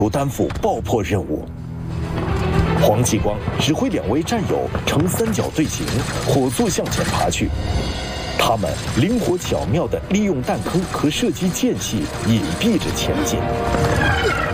不担负爆破任务。黄继光指挥2位战友呈三角队形，火速向前爬去。他们灵活巧妙地利用弹坑和射击间隙隐蔽着前进。